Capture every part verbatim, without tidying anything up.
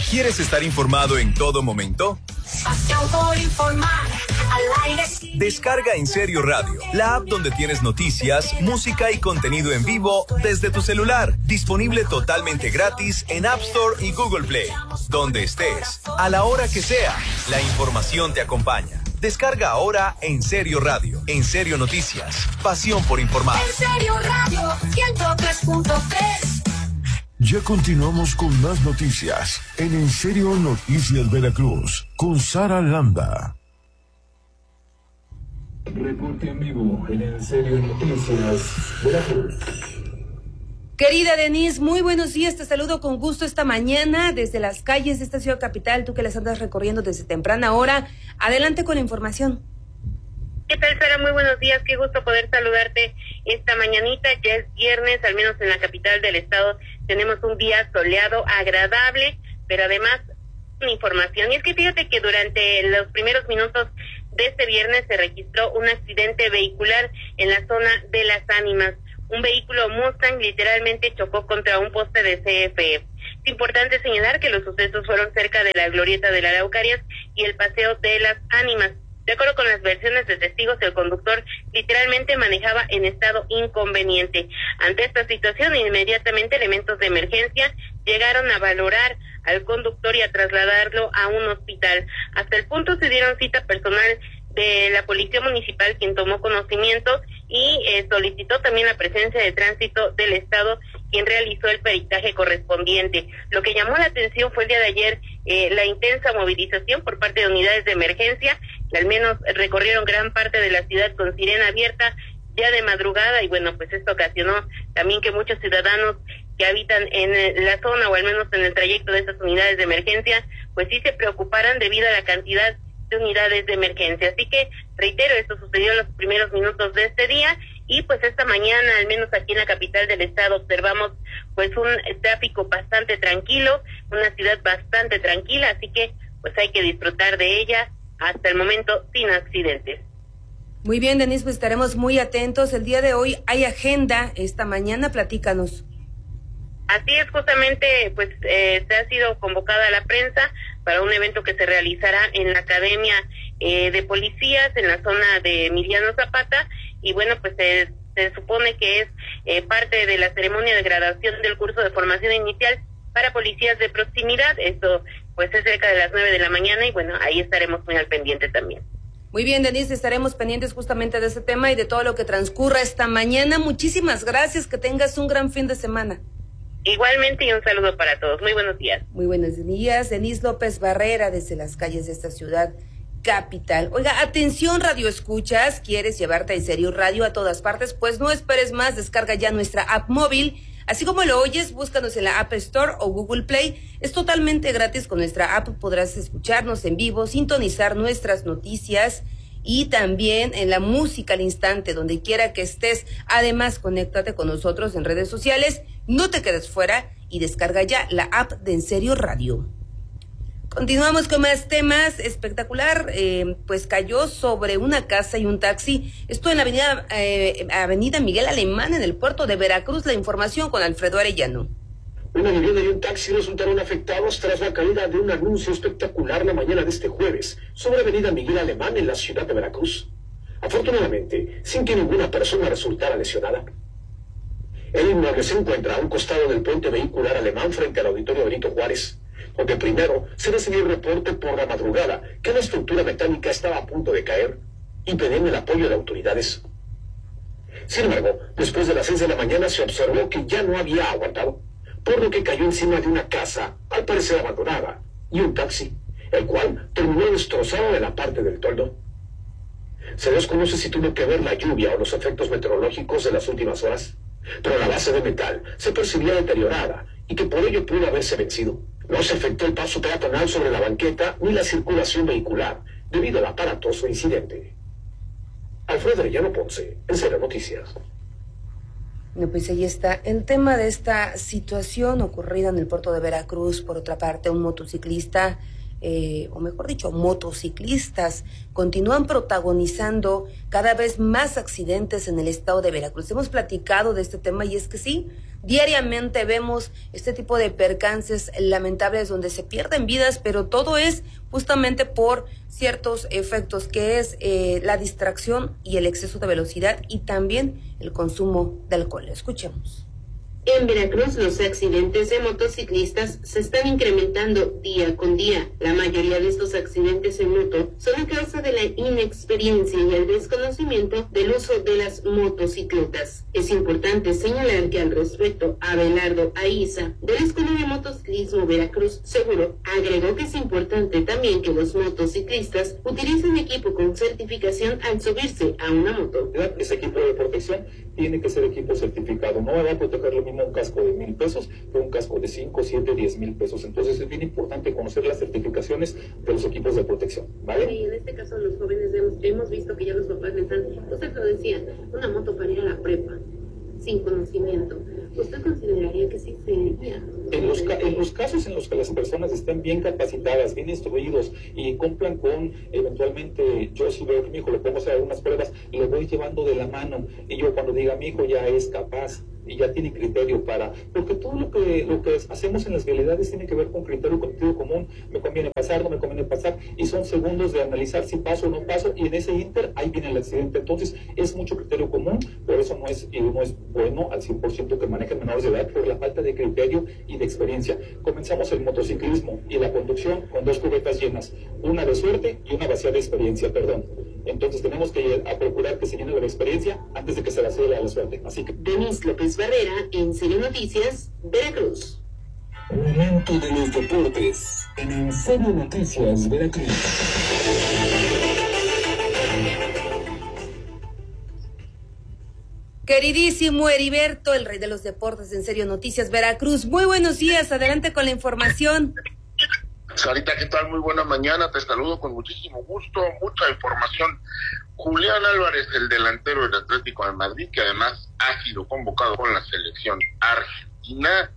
¿Quieres estar informado en todo momento? Pasión por informar. Al aire. Descarga En Serio Radio, la app donde tienes noticias, música y contenido en vivo desde tu celular. Disponible totalmente gratis en App Store y Google Play. Donde estés, a la hora que sea, la información te acompaña. Descarga ahora En Serio Radio. En Serio Noticias. Pasión por informar. En Serio Radio ciento tres punto tres. Ya continuamos con más noticias en En Serio Noticias Veracruz con Sara Landa. Reporte en vivo en En Serio Noticias Veracruz. Querida Denise, muy buenos días, te saludo con gusto esta mañana desde las calles de esta ciudad capital, tú que las andas recorriendo desde temprana hora. Adelante con la información. ¿Qué tal, Sara? Muy buenos días, qué gusto poder saludarte esta mañanita. Ya es viernes, al menos en la capital del estado tenemos un día soleado, agradable, pero además una información. Y es que fíjate que durante los primeros minutos de este viernes se registró un accidente vehicular en la zona de Las Ánimas. Un vehículo Mustang literalmente chocó contra un poste de C F E. Es importante señalar que los sucesos fueron cerca de la glorieta de las Araucarias y el paseo de Las Ánimas. De acuerdo con las versiones de testigos, el conductor literalmente manejaba en estado inconveniente. Ante esta situación, inmediatamente elementos de emergencia llegaron a valorar al conductor y a trasladarlo a un hospital. Hasta el punto se dieron cita personal de la Policía Municipal, quien tomó conocimiento y eh, solicitó también la presencia de Tránsito del Estado, quien realizó el peritaje correspondiente. Lo que llamó la atención fue el día de ayer eh, la intensa movilización por parte de unidades de emergencia, que al menos recorrieron gran parte de la ciudad con sirena abierta ya de madrugada, y bueno, pues esto ocasionó también que muchos ciudadanos que habitan en la zona o al menos en el trayecto de estas unidades de emergencia, pues sí se preocuparan debido a la cantidad de unidades de emergencia. Así que, reitero, esto sucedió en los primeros minutos de este día y pues esta mañana, al menos aquí en la capital del estado, observamos pues un tráfico bastante tranquilo, una ciudad bastante tranquila, así que pues hay que disfrutar de ella hasta el momento sin accidentes. Muy bien, Denise, pues estaremos muy atentos. El día de hoy hay agenda, esta mañana, platícanos. Así es, justamente, pues eh, se ha sido convocada a la prensa para un evento que se realizará en la Academia eh, de Policías en la zona de Emiliano Zapata, y bueno, pues se, se supone que es eh, parte de la ceremonia de graduación del curso de formación inicial para policías de proximidad. Esto pues es cerca de las nueve de la mañana y bueno, ahí estaremos muy al pendiente también. Muy bien, Denise, estaremos pendientes justamente de ese tema y de todo lo que transcurra esta mañana. Muchísimas gracias, que tengas un gran fin de semana. Igualmente, y un saludo para todos. Muy buenos días. Muy buenos días. Denise López Barrera, desde las calles de esta ciudad capital. Oiga, atención, radio escuchas, ¿quieres llevarte En Serio Radio a todas partes? Pues no esperes más, descarga ya nuestra app móvil. Así como lo oyes, búscanos en la App Store o Google Play. Es totalmente gratis. Con nuestra app podrás escucharnos en vivo, sintonizar nuestras noticias y también en la música al instante, donde quiera que estés. Además, conéctate con nosotros en redes sociales. No te quedes fuera y descarga ya la app de En Serio Radio. Continuamos con más temas. Espectacular, eh, pues cayó sobre una casa y un taxi. Esto en la avenida, eh, avenida Miguel Alemán, en el puerto de Veracruz. La información con Alfredo Arellano. Una vivienda y un taxi resultaron afectados tras la caída de un anuncio espectacular la mañana de este jueves sobre avenida Miguel Alemán en la ciudad de Veracruz. Afortunadamente, sin que ninguna persona resultara lesionada. El inmueble se encuentra a un costado del puente vehicular alemán frente al auditorio Benito Juárez, donde primero se recibió el reporte por la madrugada que la estructura metálica estaba a punto de caer y pedían el apoyo de autoridades. Sin embargo, después de las seis de la mañana se observó que ya no había aguantado, por lo que cayó encima de una casa, al parecer abandonada, y un taxi, el cual terminó destrozado de la parte del toldo. Se desconoce si tuvo que ver la lluvia o los efectos meteorológicos de las últimas horas, pero la base de metal se percibía deteriorada y que por ello pudo haberse vencido. No se afectó el paso peatonal sobre la banqueta ni la circulación vehicular debido al aparatoso incidente. Alfredo Arellano Ponce, En Serio Noticias. No, pues ahí está el tema de esta situación ocurrida en el puerto de Veracruz. Por otra parte, un motociclista, eh, o mejor dicho, motociclistas, continúan protagonizando cada vez más accidentes en el estado de Veracruz. Hemos platicado de este tema y es que sí, diariamente vemos este tipo de percances lamentables donde se pierden vidas, pero todo es justamente por ciertos efectos que es eh, la distracción y el exceso de velocidad y también el consumo de alcohol. Escuchemos. En Veracruz, los accidentes de motociclistas se están incrementando día con día. La mayoría de estos accidentes en moto son a causa de la inexperiencia y el desconocimiento del uso de las motocicletas. Es importante señalar que al respecto, Abelardo Aiza, de la Escuela de Motociclismo Veracruz Seguro, agregó que es importante también que los motociclistas utilicen equipo con certificación al subirse a una moto. Ese equipo de protección tiene que ser equipo certificado, no va a proteger lo mismo un casco de mil pesos que un casco de cinco, siete, diez mil pesos. Entonces es bien importante conocer las certificaciones de los equipos de protección, ¿vale? Y en este caso los jóvenes hemos, hemos visto que ya los papás les dan, usted lo decía, una moto para ir a la prepa, sin conocimiento. ¿Usted consideraría que sí sería? En los, en los casos en los que las personas estén bien capacitadas, bien instruidos y cumplan con, eventualmente, yo si veo que mi hijo le pongo a hacer algunas pruebas, le voy llevando de la mano, y yo cuando diga mi hijo ya es capaz y ya tiene criterio para, porque todo lo que lo que hacemos en las vialidades tiene que ver con criterio sentido común, me conviene pasar, no me conviene pasar, y son segundos de analizar si paso o no paso, y en ese inter ahí viene el accidente. Entonces es mucho criterio común, por eso no es, no es bueno al cien por ciento que manejen menores de edad, por la falta de criterio y de experiencia. Comenzamos el motociclismo y la conducción con dos cubetas llenas, una de suerte y una vacía de experiencia, perdón. Entonces tenemos que a procurar que se llene de la experiencia antes de que se vacíe la suerte. Así que Denis López Barrera, en Serio Noticias, Veracruz. Momento de los deportes en En Serio Noticias, Veracruz. Queridísimo Heriberto, el rey de los deportes en Serio Noticias Veracruz. Muy buenos días, adelante con la información. Sarita, ¿qué tal? Muy buena mañana, te saludo con muchísimo gusto, mucha información. Julián Álvarez, el delantero del Atlético de Madrid, que además ha sido convocado con la selección argentina,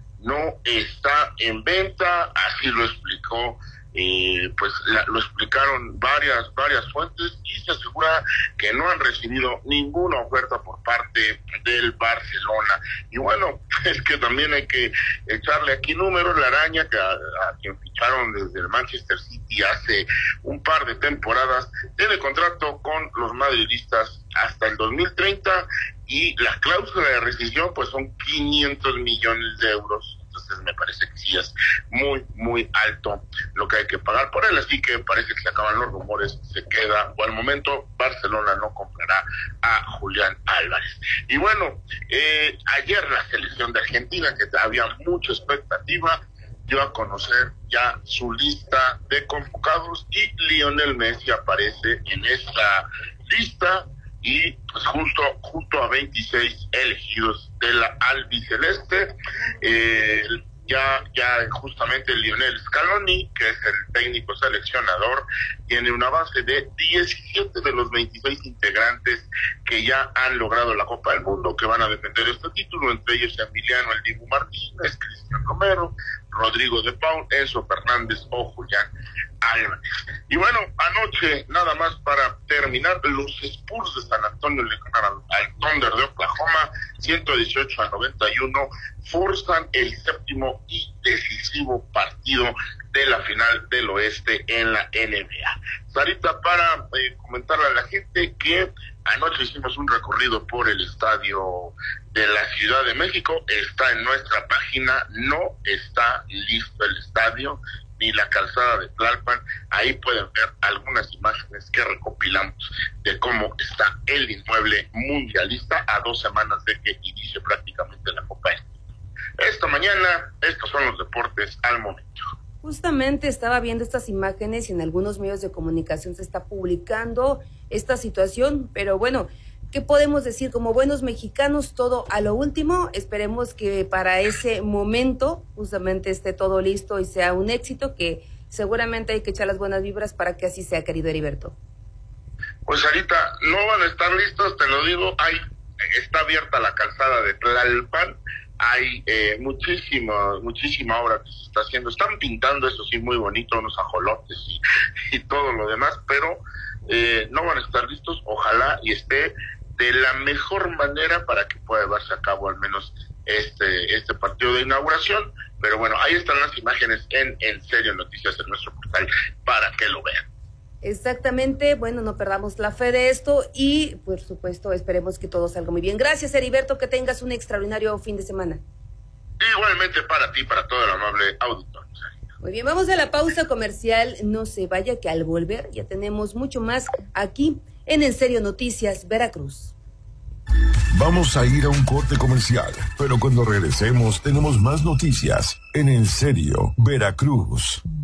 no está en venta, así lo explicó, eh, pues la, lo explicaron varias, varias fuentes, y se asegura que no han recibido ninguna oferta por parte del Barcelona. Y bueno, es que también hay que echarle aquí números, la araña, que a, a quien ficharon desde el Manchester City hace un par de temporadas, tiene contrato con los madridistas hasta el dos mil treinta, y la cláusula de rescisión pues son quinientos millones de euros. Entonces me parece que sí es muy, muy alto lo que hay que pagar por él, así que parece que se acaban los rumores, se queda, o al momento Barcelona no comprará a Julián Álvarez. Y bueno, eh, ayer la selección de Argentina, que había mucha expectativa, dio a conocer ya su lista de convocados, y Lionel Messi aparece en esta lista, y pues justo justo a veintiséis elegidos de la albiceleste. eh, ya ya justamente Lionel Scaloni, que es el técnico seleccionador, tiene una base de diecisiete de los veintiséis integrantes que ya han logrado la Copa del Mundo, que van a defender este título, entre ellos Emiliano El Dibu Martínez, Cristian Romero, Rodrigo de Paul, Enzo Fernández o Julián Álvarez. Y bueno, anoche, nada más para terminar, los Spurs de San Antonio le ganaron al Thunder de Oklahoma ciento dieciocho a noventa y uno, forzan el séptimo y decisivo partido de la final del oeste en la N B A. Sarita, para eh, comentarle a la gente que anoche hicimos un recorrido por el estadio de la Ciudad de México, está en nuestra página, no está listo el estadio ni la calzada de Tlalpan. Ahí pueden ver algunas imágenes que recopilamos de cómo está el inmueble mundialista a dos semanas de que inicie prácticamente la Copa del Mundo. Esta mañana, estos son los deportes al momento. Justamente estaba viendo estas imágenes y en algunos medios de comunicación se está publicando esta situación, pero bueno, ¿qué podemos decir? Como buenos mexicanos, todo a lo último. Esperemos que para ese momento justamente esté todo listo y sea un éxito, que seguramente hay que echar las buenas vibras para que así sea, querido Heriberto. Pues ahorita no van a estar listos, te lo digo, hay, está abierta la calzada de Tlalpan, hay eh, muchísima, muchísima obra que se está haciendo, están pintando, eso sí, muy bonito, unos ajolotes y, y todo lo demás, pero eh, no van a estar listos, ojalá y esté de la mejor manera para que pueda llevarse a cabo al menos este, este partido de inauguración. Pero bueno, ahí están las imágenes en En Serio Noticias en nuestro portal para que lo vean. Exactamente, bueno, no perdamos la fe de esto y, por supuesto, esperemos que todo salga muy bien. Gracias, Heriberto, que tengas un extraordinario fin de semana. Igualmente para ti, para todo el amable auditorio. Muy bien, vamos a la pausa comercial. No se vaya, que al volver ya tenemos mucho más aquí en En Serio Noticias Veracruz. Vamos a ir a un corte comercial, pero cuando regresemos tenemos más noticias en En Serio Veracruz.